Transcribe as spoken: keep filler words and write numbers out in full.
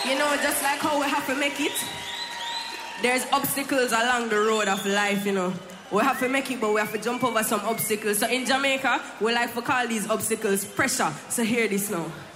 You know, just like how we have to make it, there's obstacles along the road of life, you know. We have to make it, but we have to jump over some obstacles. So in Jamaica, we like to call these obstacles pressure. So hear this now.